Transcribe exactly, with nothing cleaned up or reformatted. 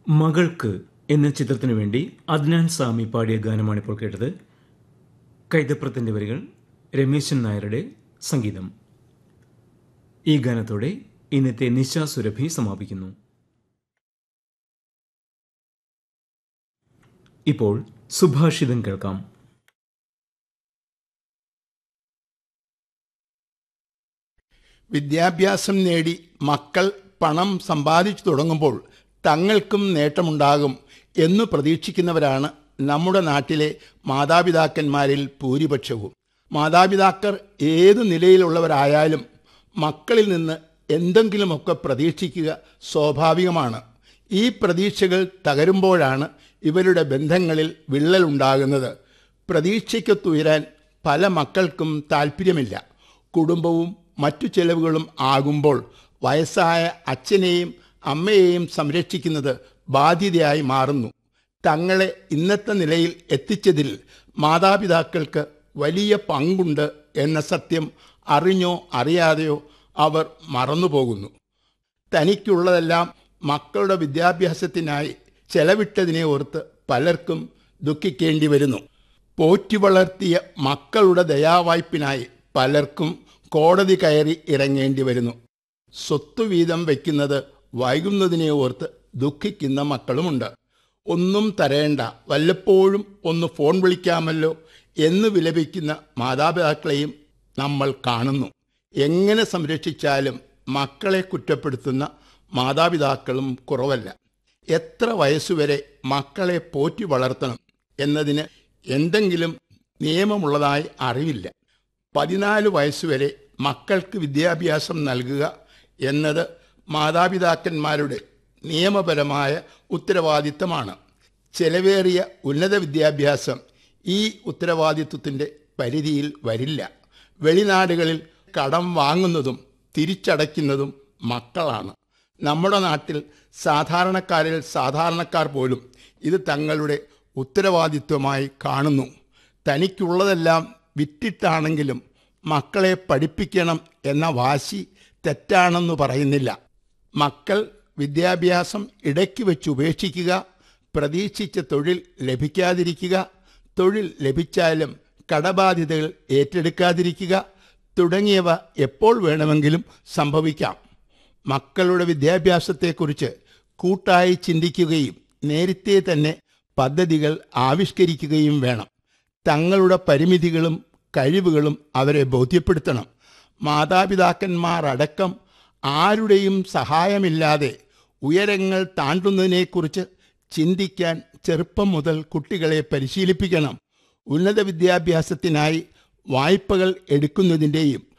മകൾക്ക് എന്ന ചിത്രത്തിനു വേണ്ടി അദ്നാൻ സാമി പാടിയ ഗാനമാണിപ്പോൾ കേട്ടത്. കൈതപ്രത്തിന്റെ വരികൾ, രമേശൻ നായരുടെ സംഗീതം. ഈ ഗാനത്തോടെ ഇന്നത്തെ നിശാ സുരഭി സമാപിക്കുന്നു. ഇപ്പോൾ സുഭാഷിതം കേൾക്കാം. വിദ്യാഭ്യാസം നേടി മക്കൾ പണം സമ്പാദിച്ചു തുടങ്ങുമ്പോൾ തങ്ങൾക്കും നേട്ടമുണ്ടാകും എന്നു പ്രതീക്ഷിക്കുന്നവരാണ് നമ്മുടെ നാട്ടിലെ മാതാപിതാക്കന്മാരിൽ ഭൂരിപക്ഷവും. മാതാപിതാക്കൾ ഏതു നിലയിലുള്ളവരായാലും മക്കളിൽ നിന്ന് എന്തെങ്കിലുമൊക്കെ പ്രതീക്ഷിക്കുക സ്വാഭാവികമാണ്. ഈ പ്രതീക്ഷകൾ തകരുമ്പോഴാണ് ഇവരുടെ ബന്ധങ്ങളിൽ വിള്ളലുണ്ടാകുന്നത്. പ്രതീക്ഷയ്ക്കൊത്തുയരാൻ പല മക്കൾക്കും താല്പര്യമില്ല. കുടുംബവും മറ്റു ചെലവുകളും ആകുമ്പോൾ വയസ്സായ അച്ഛനെയും അമ്മയെയും സംരക്ഷിക്കുന്നത് ബാധ്യതയായി മാറുന്നു. തങ്ങളെ ഇന്നത്തെ നിലയിൽ എത്തിച്ചതിൽ മാതാപിതാക്കൾക്ക് വലിയ പങ്കുണ്ട് എന്ന സത്യം അറിഞ്ഞോ അറിയാതെയോ അവർ മറന്നുപോകുന്നു. തനിക്കുള്ളതെല്ലാം മക്കളുടെ വിദ്യാഭ്യാസത്തിനായി ചെലവിട്ടതിനെ ഓർത്ത് പലർക്കും ദുഃഖിക്കേണ്ടി വരുന്നു. പോറ്റി വളർത്തിയ മക്കളുടെ ദയാവായ്പിനായി പലർക്കും കോടതി കയറി ഇറങ്ങേണ്ടി വരുന്നു. സ്വത്തുവീതം വയ്ക്കുന്നത് വൈകുന്നതിനെ ഓർത്ത് ദുഃഖിക്കുന്ന മക്കളുമുണ്ട്. ഒന്നും തരേണ്ട, വല്ലപ്പോഴും ഒന്ന് ഫോൺ വിളിക്കാമല്ലോ എന്ന് വിലപിക്കുന്ന മാതാപിതാക്കളെയും നമ്മൾ കാണുന്നു. എങ്ങനെ സംരക്ഷിച്ചാലും മക്കളെ കുറ്റപ്പെടുത്തുന്ന മാതാപിതാക്കളും കുറവല്ല. എത്ര വയസ്സുവരെ മക്കളെ പോറ്റി വളർത്തണം എന്നതിന് എന്തെങ്കിലും നിയമമുള്ളതായി അറിവില്ല. പതിനാല് വയസ്സുവരെ മക്കൾക്ക് വിദ്യാഭ്യാസം നൽകുക എന്നത് മാതാപിതാക്കന്മാരുടെ നിയമപരമായ ഉത്തരവാദിത്തമാണ്. ചെലവേറിയ ഉന്നത വിദ്യാഭ്യാസം ഈ ഉത്തരവാദിത്വത്തിൻ്റെ പരിധിയിൽ വരില്ല. വെളിനാടുകളിൽ കടം വാങ്ങുന്നതും തിരിച്ചടയ്ക്കുന്നതും മക്കളാണ്. നമ്മുടെ നാട്ടിൽ സാധാരണക്കാരിൽ സാധാരണക്കാർ പോലും ഇത് തങ്ങളുടെ ഉത്തരവാദിത്വമായി കാണുന്നു. തനിക്കുള്ളതെല്ലാം വിറ്റിട്ടാണെങ്കിലും മക്കളെ പഠിപ്പിക്കണം എന്ന വാശി തെറ്റാണെന്ന് പറയുന്നില്ല. മക്കൾ വിദ്യാഭ്യാസം ഇടയ്ക്ക് വെച്ച് ഉപേക്ഷിക്കുക, പ്രതീക്ഷിച്ച തൊഴിൽ ലഭിക്കാതിരിക്കുക, തൊഴിൽ ലഭിച്ചാലും കടബാധ്യതകൾ ഏറ്റെടുക്കാതിരിക്കുക തുടങ്ങിയവ എപ്പോൾ വേണമെങ്കിലും സംഭവിക്കാം. മക്കളുടെ വിദ്യാഭ്യാസത്തെക്കുറിച്ച് കൂട്ടായി ചിന്തിക്കുകയും നേരത്തെ തന്നെ പദ്ധതികൾ ആവിഷ്കരിക്കുകയും വേണം. തങ്ങളുടെ പരിമിതികളും കഴിവുകളും അവരെ ബോധ്യപ്പെടുത്തണം. മാതാപിതാക്കന്മാർ അടക്കം ആരുടെയും സഹായമില്ലാതെ ഉയരങ്ങൾ താണ്ടുന്നതിനെക്കുറിച്ച് ചിന്തിക്കാൻ ചെറുപ്പം മുതൽ കുട്ടികളെ പരിശീലിപ്പിക്കണം. ഉന്നത വിദ്യാഭ്യാസത്തിനായി വായ്പകൾ എടുക്കുന്നതിൻ്റെയും